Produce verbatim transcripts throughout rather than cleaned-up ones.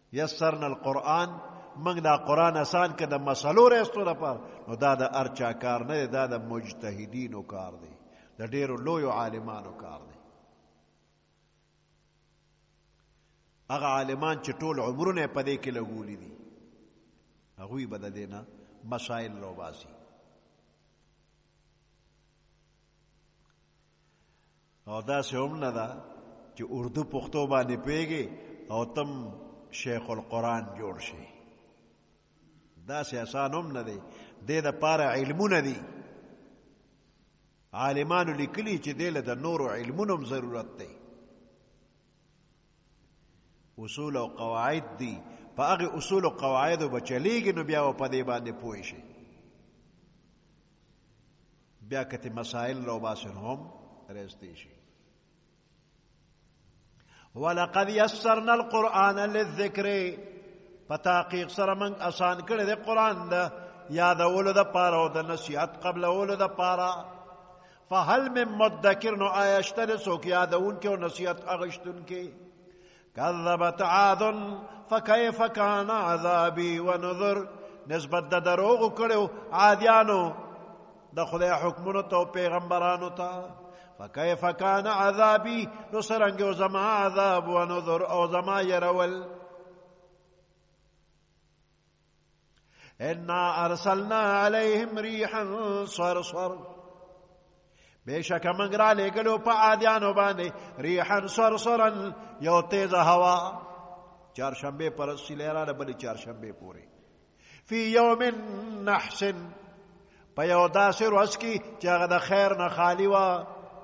یسرنا القرآن، موږ دا قرآن آسان که د مسلو رایستو لپاره، نو دا د هر چا کار نه دی، دا د مجتهدینو کار دی، د ډېرو لویو عالمانو کار دی. هغه عالمان چې ټول عمرونه یې په دې کې لګولي دي، هغوی به د دې نه مسایل راوباسي. او داسې هم نه ده چې اردو پښتو باندې پوهېږي او تم شیخ القرآن جوړ شي، داسې آسان هم نه دی. دې دپاره علمونه دي، عالمانو لیکلي چې دې له د نورو علمونو هم ضرورت دی. اصول او قواعد دي، په هغې اصول او قواعدو به چلیږي، نو بیا به په دې باندې پوه شي. بیا که ته مسایل راوباسي نو هم رایستی شي. ولقد یسرنا القرآن للذکر، په تحقیق سره موږ آسان کړی دی قرآن د یادولو دپاره او د نصیحت قبلولو دپاره. فهل من مدکر، نو آیا شته دی څوک یادونکی او نصیحت اخیستونکی؟ کذبت عاد فکیف کان عذابی ونذر، نسبت د دروغو کړو عادیانو د خدای حکمونو ته او پیغمبرانو ته. فکیف کان عذابی، نو څرنګه و زما عذاب، ونذر او زما يرول. انا ارسلنا علیهم ریحا صرصر، بېشکه موږ را لېږلو په عادیانو باندې ریحا صرصرا، یو تیزه هوا، چهارشنبې پر سیلی راله بلې چهارشنبې پورې. فی یوم نحس، په یو داسې ورځ کې چې هغه د خیر نه خالي وه.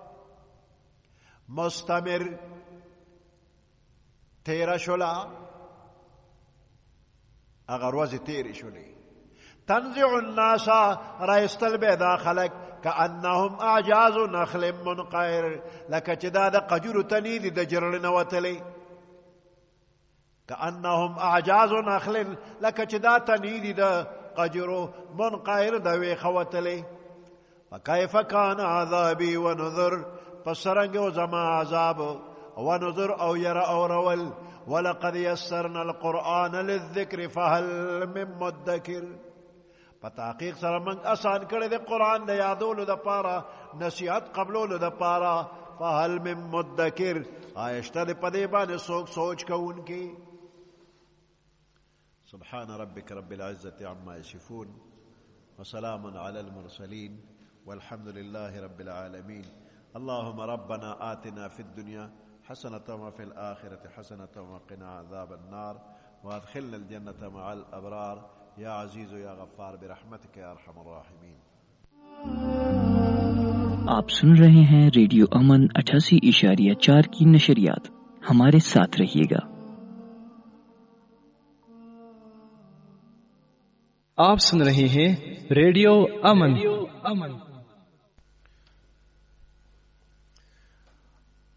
مستمر، تیره شوله، هغه ورځې تیرې شولې. تنزع الناس، رایستل به دا خلک، کأنهم اعجاز نخل منقعر، لکه چې دا د قجرو تنې دي د جرړې نه وتلې. کأنهم اعجاز نخل، لکه چې دا تنې دي د قجرو منقعر د ویښه وتلې. فکیف کان عذابی ونذر، پس څرنګه و زما عذاب، ونذر او یره اورول. ولقد یسرنا القرآن للذکر فهل من مدکر، په تحقیق سره موږ آسان کړی دی قرآن د یادولو دپاره، نصیحت قبلولو دپاره. فهل من مدکر، آیا شته دی په دې باندې څوک سوچ کوونکی؟ سبحان ربك رب العزة عما يصفون، وسلام على المرسلين، والحمد لله رب العالمين. اللهم ربنا آتنا في الدنيا حسنة وفي الآخرة حسنة وقنا عذاب النار، وادخلنا الجنة مع الأبرار، یا عزیز و یا غفار برحمتک یا ارحم الراحمین. آپ سن رہے ہیں ریڈیو امن اٹھاسی اشاریہ چار کی نشریات، ہمارے ساتھ رہیے گا. آپ سن رہے ہیں ریڈیو امن.